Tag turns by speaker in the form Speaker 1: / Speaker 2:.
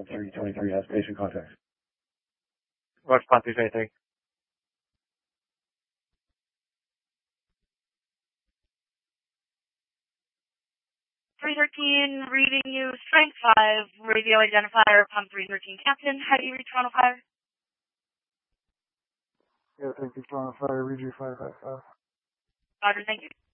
Speaker 1: 3023 has patient contact.
Speaker 2: Watch Pond 323.
Speaker 3: 313, reading you, strength 5, radio identifier, pump 313, Captain, how do you read Toronto Fire?
Speaker 4: Yeah, thank you, Toronto Fire, read you 555.
Speaker 3: Roger, thank you.